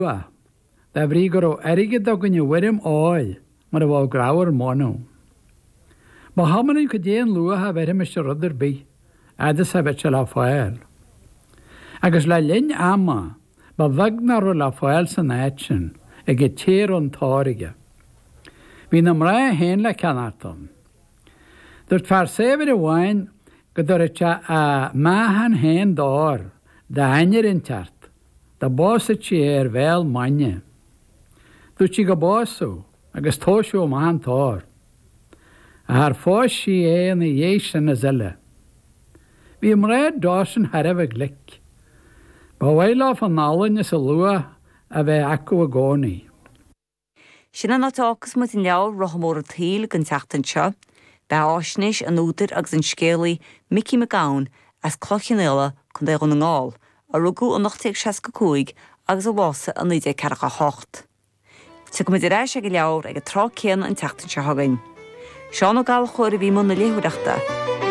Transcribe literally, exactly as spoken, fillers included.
Da bhrí gur ó airige do gonne bhuirim áil mar a bháil gráhar mónú. Ba hamann go déan luatha bheitime se rudidir bí, adas a bheit se le fáil. Agus le linn ama, ba bhagnar le fáil san éitsin ag go tíir an táirige. Bhí na mrá héin le ceanartan. Dúirt fear séfir a bháin go dúirt a máhan héin dáir da ainir in teart, da bása tí ar bhéal maine. Dúirt si go bású agus tóisiú máhan táir. A haar fás sí é na dhéis san na zile. Bhí mrá dásin haribh glic. Ba bhhaile fan nálainne sa lua a bheith acu a gcónaí. Sin an átáchas mu in leabhar rothamór a tíl gan teachtain seo, be áisnis an útar agus an scéalaí Mickey McGowan as clochan chun é an ngáil, a rugú an nachtaigh seasca cúig agus a bhása an nídé cearcha hocht. Tu go muidir éis ag leabhar ag a trá céan an teachtain seo hagainn. Seán ó gáil chóir a bhí man na léhuireachta,